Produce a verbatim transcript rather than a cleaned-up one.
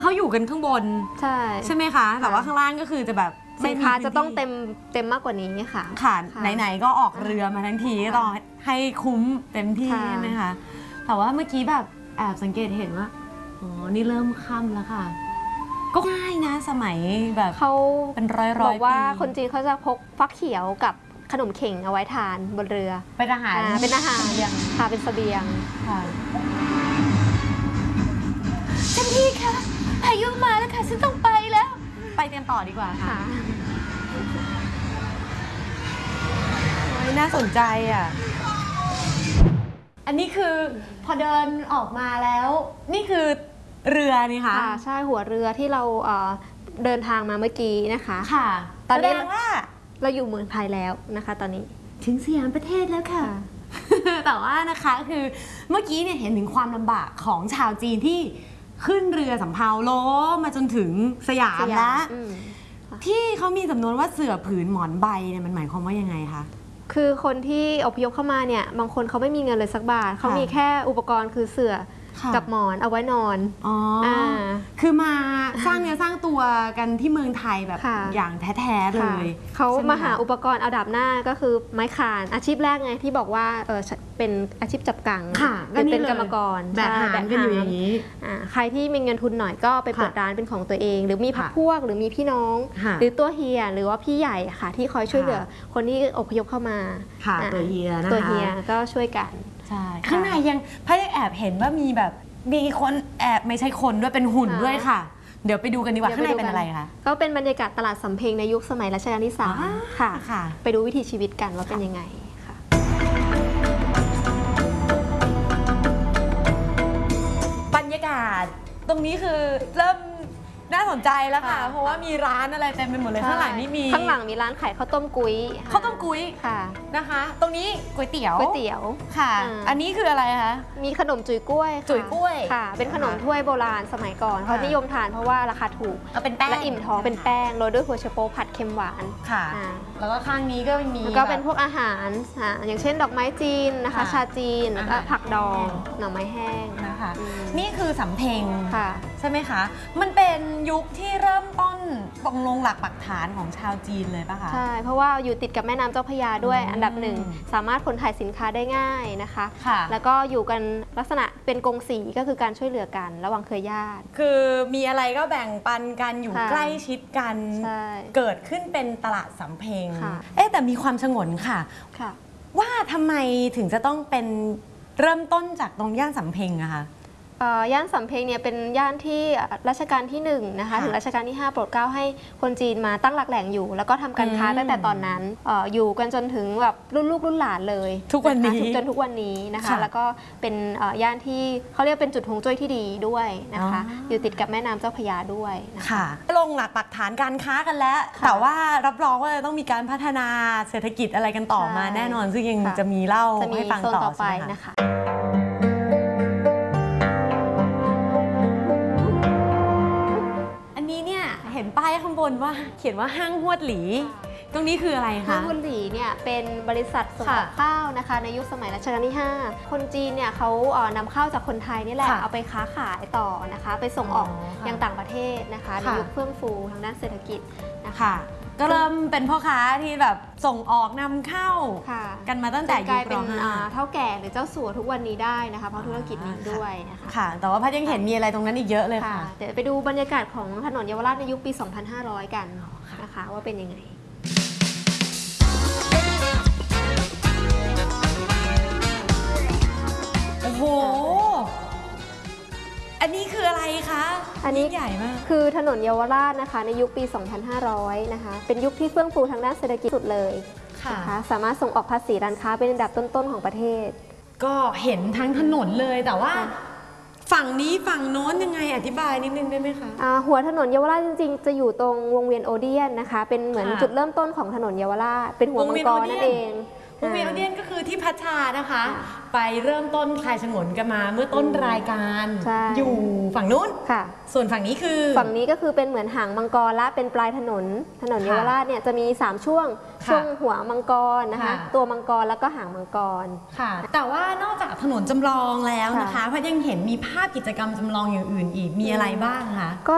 เขาอยู่กันข้างบนใช่ใช่ไหมคะแต่ว่าข้างล่างก็คือจะแบบสินค้าจะต้องเต็มเต็มมากกว่านี้ค่ะค่ะไหนๆก็ออกเรือมาทั้งทีก็ต้องให้คุ้มเต็มที่ใช่ไหมคะแต่ว่าเมื่อกี้แบบแอบสังเกตเห็นว่าอ๋อนี่เริ่มค่ำแล้วค่ะก็ง่ายนะสมัยแบบเขาเป็นร้อยๆปีบอกว่าคนจีนเขาจะพกฟักเขียวกับขนมเข่งเอาไว้ทานบนเรือเป็นอาหารเป็นอาหารค่ะเป็นเสบียงค่ะเจ้าพี่คะพายุมาแล้วค่ะฉันต้องไปแล้วไปเตรียมต่อดีกว่าค่ะน่าสนใจอ่ะอันนี้คือพอเดินออกมาแล้วนี่คือเรือนี่ค่ะใช่หัวเรือที่เราเดินทางมาเมื่อกี้นะคะค่ะตอนนี้ว่าเราอยู่เมืองไทยแล้วนะคะตอนนี้ถึงสยามประเทศแล้วค่ะแต่ว่านะคะคือเมื่อกี้เนี่ยเห็นถึงความลำบากของชาวจีนที่ขึ้นเรือสำเภาโลมาจนถึงสยามแล้วที่เขามีจำนวนว่าเสื่อผืนหมอนใบเนี่ยมันหมายความว่ายังไงคะคือคนที่อพยพเข้ามาเนี่ยบางคนเขาไม่มีเงินเลยสักบาทเขามีแค่อุปกรณ์คือเสื่อกับหมอนเอาไว้นอนอ๋อคือมาสร้างเนื้อสร้างตัวกันที่เมืองไทยแบบอย่างแท้ๆเลยเขามาหาอุปกรณ์เอาดับหน้าก็คือไม้ข่านอาชีพแรกไงที่บอกว่าเออเป็นอาชีพจับกังเป็นกรรมกรแบบหารกันอยู่อย่างนี้ใครที่มีเงินทุนหน่อยก็ไปเปิดร้านเป็นของตัวเองหรือมีพรรคพวกหรือมีพี่น้องหรือตัวเฮียหรือว่าพี่ใหญ่ค่ะที่คอยช่วยเหลือคนที่อพยพเข้ามาตัวเฮียนะคะตัวเฮียก็ช่วยกันข้างในยังพ่อยังแอบเห็นว่ามีแบบมีคนแอบไม่ใช่คนด้วยเป็นหุ่นด้วยค่ะเดี๋ยวไปดูกันดีกว่าข้างในเป็นอะไรคะก็เป็นบรรยากาศตลาดสำเพ็งในยุคสมัยรัชกาลที่สามค่ะไปดูวิถีชีวิตกันว่าเป็นยังไงค่ะบรรยากาศตรงนี้คือเริ่มน่าสนใจแล้วค่ะเพราะว่ามีร้านอะไรเต็มไปหมดเลยข้างหลังนี่มีข้างหลังมีร้านขายข้าวต้มกุ้ยข้าวต้มกุ้ยค่ะนะคะตรงนี้ก๋วยเตี๋ยวก๋วยเตี๋ยวค่ะอันนี้คืออะไรคะมีขนมจุ๋ยกล้วยจุ๋ยกล้วยค่ะเป็นขนมถ้วยโบราณสมัยก่อนเขานิยมทานเพราะว่าราคาถูกเป็นแป้งและอิ่มท้องเป็นแป้งโรยด้วยหัวไชโป๊ผัดเค็มหวานค่ะแล้วก็ข้างนี้ก็มีก็เป็นพวกอาหารอย่างเช่นดอกไม้จีนนะคะชาจีนแล้วก็ผักดองหน่อไม้แห้งนะคะนี่คือสำเพ็งค่ะใช่ไหมคะมันเป็นยุคที่เริ่มต้นตรงลงหลักปักฐานของชาวจีนเลยป่ะคะใช่เพราะว่าอยู่ติดกับแม่น้ำเจ้าพระยาด้วยอันดับหนึ่งสามารถขนถ่ายสินค้าได้ง่ายนะคะแล้วก็อยู่กันลักษณะเป็นกงสีก็คือการช่วยเหลือกันระหว่างเครือญาติคือมีอะไรก็แบ่งปันกันอยู่ใกล้ชิดกันเกิดขึ้นเป็นตลาดสำเพ็งเอ๊ะแต่มีความฉงนค่ะว่าทำไมถึงจะต้องเป็นเริ่มต้นจากตรงย่านสำเพ็งอะคะย่านสำเพ็งเนี่ยเป็นย่านที่รัชกาลที่หนึ่งนะคะถึงรัชกาลที่ห้าโปรดเกล้าให้คนจีนมาตั้งหลักแหล่งอยู่แล้วก็ทำการค้าตั้งแต่ตอนนั้นอยู่กันจนถึงแบบรุ่นลูกรุ่นหลานเลยทุกวันนี้จนทุกวันนี้นะคะแล้วก็เป็นย่านที่เขาเรียกเป็นจุดฮวงจุ้ยที่ดีด้วยนะคะอยู่ติดกับแม่น้ำเจ้าพระยาด้วยนะคะลงหลักปักฐานการค้ากันแล้วแต่ว่ารับรองว่าจะต้องมีการพัฒนาเศรษฐกิจอะไรกันต่อมาแน่นอนซึ่งยังจะมีเล่าให้ฟังต่อไปนะคะเห็นป้ายข้างบนว่าเขียนว่าห้างฮวดหลีตรงนี้คืออะไรคะห้างฮวดหลีเนี่ยเป็นบริษัทส่งออกข้าวนะคะในยุคสมัยรัชกาลที่ห้าคนจีนเนี่ยเขานำเข้าจากคนไทยนี่แหละเอาไปค้าขายต่อนะคะไปส่งออกยังต่างประเทศนะคะในยุคเฟื่องฟูทางด้านเศรษฐกิจนะคะก็เริ่มเป็นพ่อค้าที่แบบส่งออกนำเข้ากันมาตั้งแต่ยุคกลายเป็นเท่าแก่หรือเจ้าสัวทุกวันนี้ได้นะคะเพราะธุรกิจนี้ด้วยนะคะค่ะแต่ว่าพัดยังเห็นมีอะไรตรงนั้นอีกเยอะเลยค่ะเดี๋ยวไปดูบรรยากาศของถนนเยาวราชในยุคปี สองพันห้าร้อย กันนะคะว่าเป็นยังไงโอ้โหอันนี้คืออะไรคะอันนี้ใหญ่มากคือถนนเยาวราชนะคะในยุคปี สองพันห้าร้อย นะคะเป็นยุคที่เฟื่องฟูทางด้านเศรษฐกิจสุดเลยนะคะสามารถส่งออกภาษีร้านค้าเป็นอันดับต้นๆของประเทศก็เห็นทั้งถนนเลยแต่ว่าฝั่งนี้ฝั่งโน้นยังไงอธิบายนิดนึงได้ไหมคะหัวถนนเยาวราชจริงๆจะอยู่ตรงวงเวียนโอเดียนนะคะเป็นเหมือนจุดเริ่มต้นของถนนเยาวราชเป็นหัวมังกรนั่นเองวงเวียนโอเดียนก็คือที่พัชชานะคะไปเริ่มต้นคลายฉงนกันมาเมื่อต้นรายการอยู่ฝั่งนู้นค่ะส่วนฝั่งนี้คือฝั่งนี้ก็คือเป็นเหมือนหางมังกรและเป็นปลายถนนถนนเยาวราชเนี่ยจะมีสามช่วงช่วงหัวมังกรนะคะตัวมังกรแล้วก็หางมังกรค่ะแต่ว่านอกจากถนนจำลองแล้วนะคะพัดยังเห็นมีภาพกิจกรรมจำลองอย่างอื่นอีกมีอะไรบ้างคะก็